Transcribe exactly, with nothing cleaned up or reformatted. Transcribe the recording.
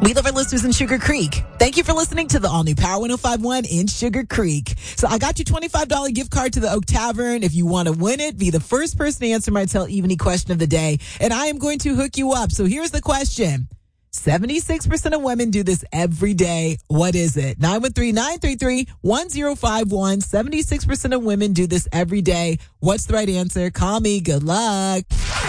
We love our listeners in Sugar Creek. Thank you for listening to the all-new Power one oh five point one in Sugar Creek. So I got you twenty-five dollars gift card to the Oak Tavern. If you want to win it, be the first person to answer my Tell Evenie question of the day. And I am going to hook you up. So here's the question. seventy-six percent of women do this every day. What is it? nine one three, nine three three, one oh five one. seventy-six percent of women do this every day. What's the right answer? Call me. Good luck.